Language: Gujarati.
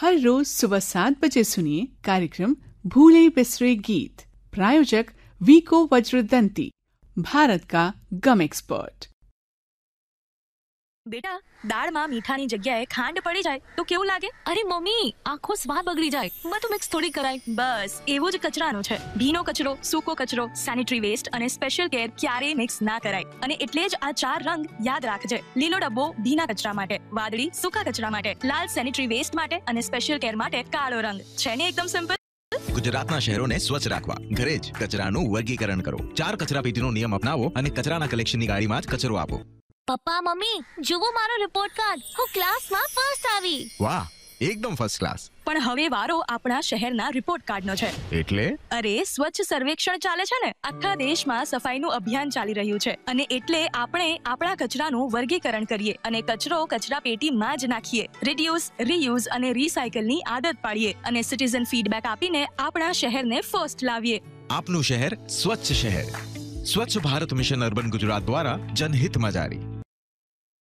हर रोज सुबह 7 बजे सुनिए कार्यक्रम भूले बिसरे गीत। प्रायोजक वीको वज्रदंती, भारत का गम एक्सपर्ट। बेटा, દાળમાં મીઠાની જગ્યાએ ખાંડ પડી જાય તો કેવું લાગે? અરે મમ્મી, આખો સ્વાદ બગડી જાય. બધું મિક્સ થોડી કરાય. બસ એવું જ કચરાનું છે. ભીનો કચરો, સૂકો કચરો, સેનિટરી વેસ્ટ અને સ્પેશિયલ કેર ક્યારેય મિક્સ ના કરાય. અને એટલે જ આ 4 રંગ યાદ રાખજે. લીલો ડબ્બો ભીના કચરા માટે, વાદળી સૂકા કચરા માટે, લાલ સેનિટરી વેસ્ટ માટે અને સ્પેશિયલ કેર માટે કાળો રંગ. છે ને એકદમ સિમ્પલ? ગુજરાતના શહેરોને સ્વચ્છ રાખવા ઘરે જ કચરાનું વર્ગીકરણ કરો. 4 કચરાપેટીનો નિયમ અપનાવો અને કચરાના કલેક્શનની ગાડીમાં જ કચરો આપો. પપ્પા મમ્મી, જુઓ મારો રિપોર્ટ કાર્ડ. હું ક્લાસમાં ફર્સ્ટ આવી. વાહ, એકદમ ફર્સ્ટ ક્લાસ. પણ હવે વારો આપણા શહેરના રિપોર્ટ કાર્ડનો છે. એટલે અરે, સ્વચ્છ સર્વેક્ષણ ચાલે છે ને. આખા દેશમાં સફાઈનું અભિયાન ચાલી રહ્યું છે અને એટલે આપણે આપણા કચરાનું વર્ગીકરણ કરીએ અને કચરો કચરાપેટીમાં જ નાખીએ. રિડ્યુસ, રીયુઝ અને રીસાયકલની આદત પાડીએ અને સિટીઝન ફીડબેક આપીને આપણા શહેરને ફર્સ્ટ લાવીએ. આપનું શહેર સ્વચ્છ શહેર. સ્વચ્છ ભારત મિશન અર્બન ગુજરાત દ્વારા જનહિતમાં જારી.